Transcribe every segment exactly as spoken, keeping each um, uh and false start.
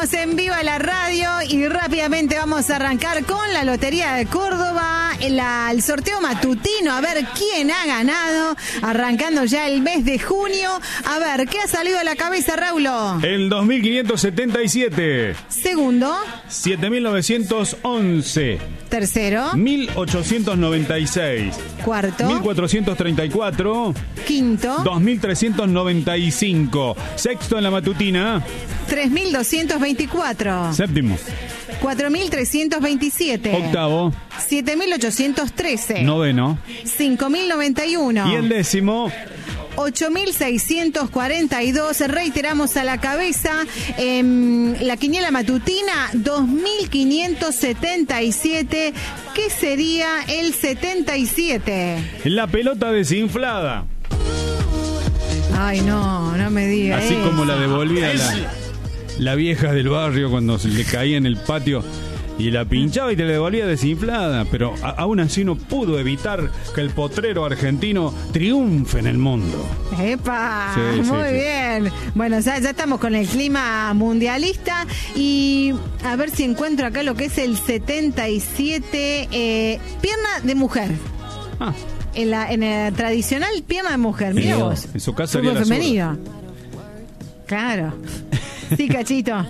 Estamos en Viva la Radio y rápidamente vamos a arrancar con la Lotería de Córdoba, la, el sorteo matutino, a ver quién ha ganado, arrancando ya el mes de junio. A ver, ¿qué ha salido a la cabeza, Raulo? El dos mil quinientos setenta y siete. Segundo. siete mil novecientos once. Tercero. mil ochocientos noventa y seis. Cuarto. mil cuatrocientos treinta y cuatro. Quinto. dos mil trescientos noventa y cinco. Sexto en la matutina. tres mil doscientos veinticuatro. Séptimo. cuatro mil trescientos veintisiete. Octavo. siete mil ochocientos trece. Noveno. cinco mil noventa y uno. Y el décimo. ocho mil seiscientos cuarenta y dos. Reiteramos a la cabeza eh, la quiniela matutina dos mil quinientos setenta y siete. ¿Qué sería el setenta y siete? La pelota desinflada. Ay, no, no me digas. Así eso. como la devolvía la, la vieja del barrio cuando se le caía en el patio y la pinchaba y te la devolvía desinflada. Pero a, aún así no pudo evitar que el potrero argentino triunfe en el mundo. ¡Epa! Sí, Muy sí, sí. bien. Bueno, ya, ya estamos con el clima mundialista y a ver si encuentro acá lo que es el setenta y siete. Eh, pierna de mujer. Ah, En la, en la tradicional pierna de mujer, mira Sí, vos. en su casa Fútbol haría la femenino. Claro. Sí, Cachito.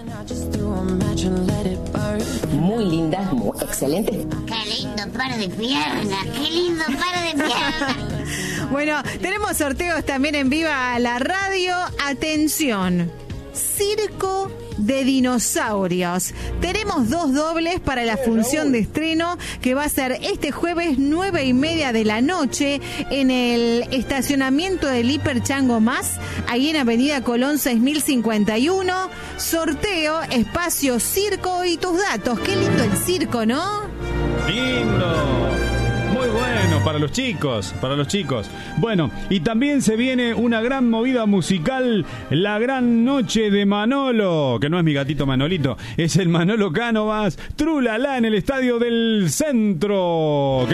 Muy lindas, muy excelentes. Qué lindo par de piernas, qué lindo par de piernas. Bueno, tenemos sorteos también en Viva la Radio. Atención, circo de dinosaurios. Tenemos dos dobles para la función de estreno que va a ser este jueves nueve y media de la noche en el estacionamiento del Hiper Chango Más, ahí en Avenida Colón seis mil cincuenta y uno. Sorteo, espacio, circo y tus datos. Qué lindo el circo, ¿no? lindo. Muy bueno para los chicos, para los chicos. Bueno, y también se viene una gran movida musical, la gran noche de Manolo, que no es mi gatito Manolito, es el Manolo Cánovas, Trulala en el Estadio del Centro.